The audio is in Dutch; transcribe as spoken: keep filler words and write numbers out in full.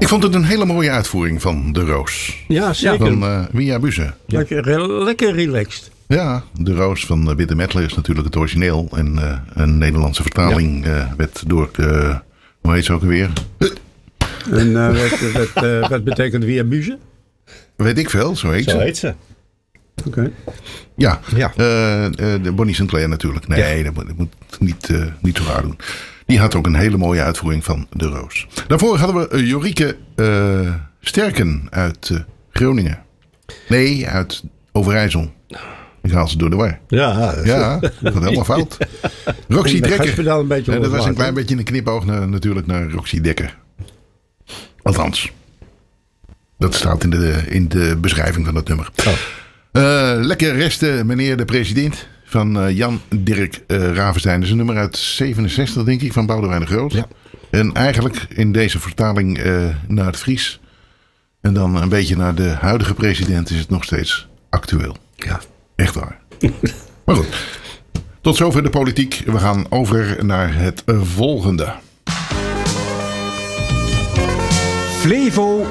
Ik vond het een hele mooie uitvoering van De Roos. Ja, zeker. Van uh, Mia Buze. Lekker, lekker relaxed. Ja, De Roos van uh, Witte Mettler is natuurlijk het origineel. En uh, een Nederlandse vertaling ja. uh, werd door... Uh, hoe heet ze ook alweer? En uh, wat, wat, uh, wat betekent Mia Buze? Weet ik veel, zo heet zo ze. Zo heet ze. Oké. Okay. Ja, ja. Uh, uh, de Bonnie Sinclair natuurlijk. Nee, ja. dat, moet, dat moet niet, uh, niet zo raar doen. Die had ook een hele mooie uitvoering van De Roos. Daarvoor hadden we uh, Jorike uh, Sterken uit uh, Groningen. Nee, uit Overijssel. Ik haal ze door de war. Ja, ja dat gaat helemaal fout. Roxy Dekker. Een beetje ja, dat was een klein beetje een knipoog naar, natuurlijk naar Roxy Dekker. Althans. Dat staat in de, in de beschrijving van dat nummer. Oh. Uh, lekker resten, meneer de president. Van uh, Jan Dirk uh, Ravenstein. Dat is een nummer uit zevenenzestig, denk ik, van Boudewijn de Groot. Ja. En eigenlijk in deze vertaling uh, naar het Fries. En dan een beetje naar de huidige president is het nog steeds actueel. Ja. Echt waar. Maar goed. Tot zover de politiek. We gaan over naar het volgende. Flevo